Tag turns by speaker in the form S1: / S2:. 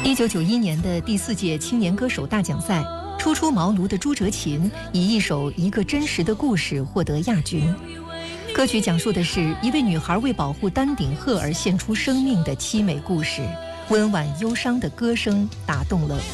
S1: 1991年的第4届青年歌手大奖赛，初出茅庐的朱哲琴以一首《一个真实的故事》获得亚军。歌曲讲述的是一位女孩为保护丹顶鹤而献出生命的凄美故事，温婉忧伤的歌声打动了